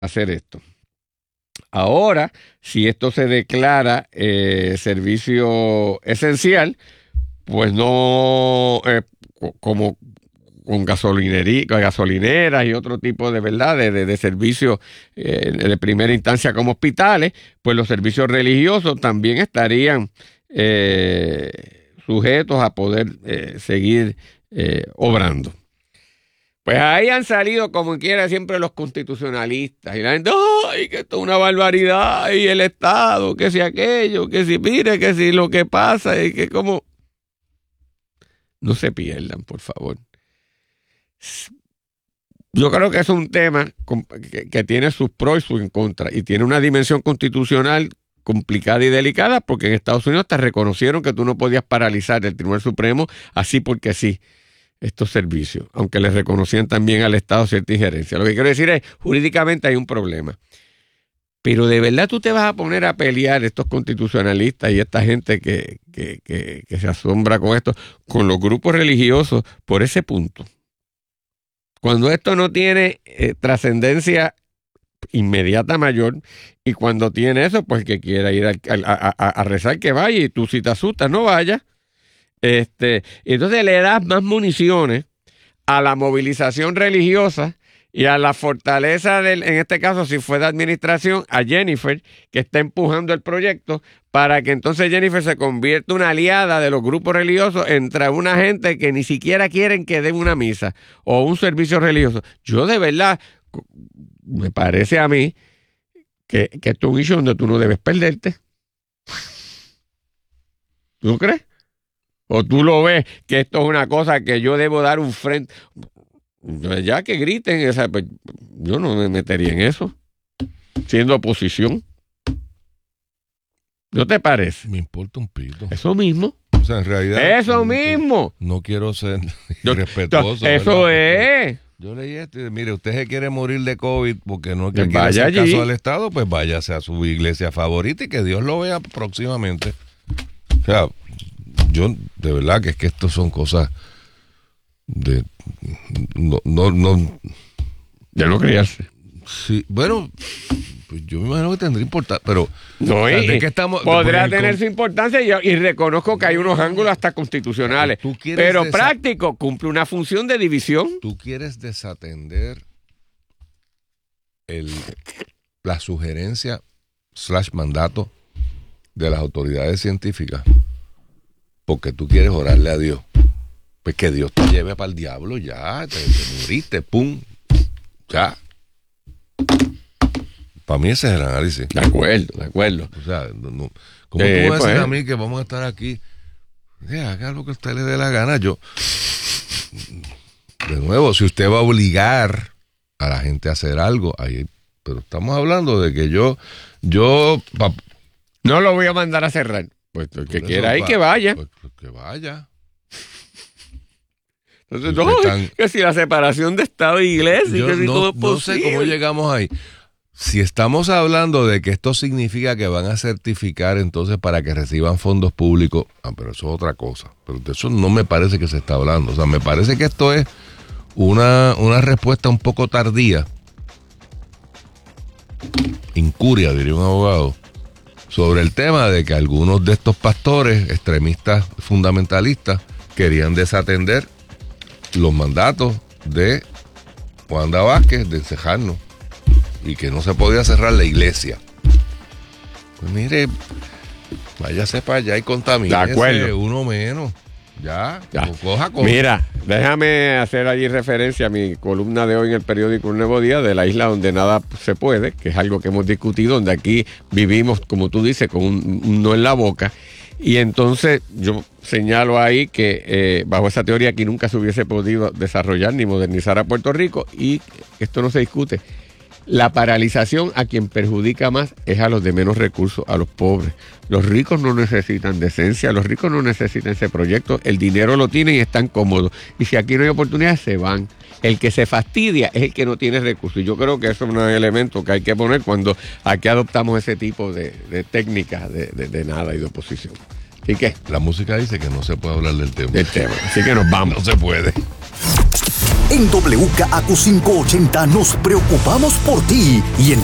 hacer esto. Ahora, si esto se declara servicio esencial, pues no como con gasolineras y otro tipo de verdad de servicios de primera instancia como hospitales, pues los servicios religiosos también estarían sujetos a poder seguir obrando. Pues ahí han salido como quiera siempre los constitucionalistas y la gente, ¡ay, que esto es una barbaridad! Y el Estado, que si aquello, que si mire, que si lo que pasa, y que como... No se pierdan, por favor. Yo creo que es un tema que tiene sus pros y sus en contra, y tiene una dimensión constitucional complicada y delicada, porque en Estados Unidos te reconocieron que tú no podías paralizar el Tribunal Supremo así porque sí, estos servicios, aunque les reconocían también al Estado cierta injerencia. Lo que quiero decir es, jurídicamente hay un problema. Pero de verdad tú te vas a poner a pelear estos constitucionalistas y esta gente que se asombra con esto, con los grupos religiosos por ese punto. Cuando esto no tiene trascendencia inmediata mayor, y cuando tiene eso, pues que quiera ir a rezar que vaya, y tú si te asustas no vayas. Entonces le das más municiones a la movilización religiosa y a la fortaleza en este caso, si fue de administración, a Jennifer, que está empujando el proyecto, para que entonces Jennifer se convierta en una aliada de los grupos religiosos entre una gente que ni siquiera quieren que den una misa o un servicio religioso. Yo de verdad, me parece a mí que esto es un issue donde tú no debes perderte. ¿Tú crees? ¿O tú lo ves que esto es una cosa que yo debo dar un frente? Ya que griten, pues, yo no me metería en eso, siendo oposición. ¿No te parece? Me importa un pito. Eso mismo. O sea, en realidad... Eso mismo. No quiero ser irrespetuoso. Eso ¿verdad? es. Yo leí esto y mire, usted se quiere morir de COVID porque no quiere vaya hacer allí. caso al Estado, pues váyase a su iglesia favorita y que Dios lo vea próximamente. O sea, yo de verdad que es que esto son cosas de de no criarse. Sí, bueno, pues yo me imagino que tendría importancia, pero no, ¿de qué estamos? podrá tener su importancia y reconozco que hay unos ángulos hasta constitucionales, pero práctico, cumple una función de división. Tú quieres desatender la sugerencia / mandato de las autoridades científicas porque tú quieres orarle a Dios. Pues que Dios te lleve para el diablo ya, te moriste, pum, ya. Para mí ese es el análisis. De acuerdo. O sea, ¿cómo tú me vas a decir a mí que vamos a estar aquí? Haga lo que a usted le dé la gana. Yo, de nuevo, si usted va a obligar a la gente a hacer algo, ahí, pero estamos hablando de que yo no lo voy a mandar a cerrar. Pues el que quiera ir, que vaya. Pues que vaya. Entonces, que si la separación de Estado e Iglesia, yo que si todo es no sé cómo llegamos ahí. Si estamos hablando de que esto significa que van a certificar entonces para que reciban fondos públicos, pero eso es otra cosa. Pero de eso no me parece que se está hablando. O sea, me parece que esto es una respuesta un poco tardía, incuria, diría un abogado, sobre el tema de que algunos de estos pastores extremistas fundamentalistas querían desatender los mandatos de Wanda Vázquez de encejarnos y que no se podía cerrar la iglesia. Pues mire, váyase para allá y contamínese. De acuerdo. Uno menos. Ya. Coja. Mira, déjame hacer allí referencia a mi columna de hoy en el periódico Un Nuevo Día, de la isla donde nada se puede, que es algo que hemos discutido, donde aquí vivimos, como tú dices, con un no en la boca. Y entonces yo señalo ahí que bajo esa teoría aquí nunca se hubiese podido desarrollar ni modernizar a Puerto Rico, y esto no se discute. La paralización a quien perjudica más es a los de menos recursos, a los pobres. Los ricos no necesitan decencia, los ricos no necesitan ese proyecto, el dinero lo tienen y están cómodos. Y si aquí no hay oportunidades, se van. El que se fastidia es el que no tiene recursos. Y yo creo que eso es un elemento que hay que poner cuando aquí adoptamos ese tipo de técnicas de nada y de oposición. Así que la música dice que no se puede hablar del tema. Así que nos vamos. No se puede. En WKAQ 580 nos preocupamos por ti y en